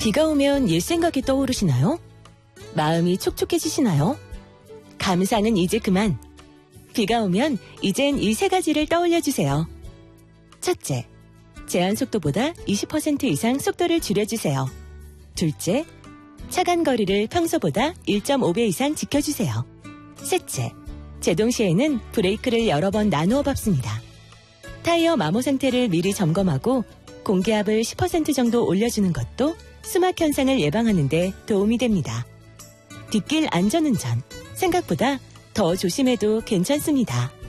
비가 오면 옛 생각이 떠오르시나요? 마음이 촉촉해지시나요? 감사는 이제 그만. 비가 오면 이젠 이 세 가지를 떠올려주세요. 첫째, 제한 속도보다 20% 이상 속도를 줄여주세요. 둘째, 차간 거리를 평소보다 1.5배 이상 지켜주세요. 셋째, 제동 시에는 브레이크를 여러 번 나누어 밟습니다. 타이어 마모 상태를 미리 점검하고 공기압을 10% 정도 올려주는 것도 수막 현상을 예방하는 데 도움이 됩니다. 뒷길 안전운전, 생각보다 더 조심해도 괜찮습니다.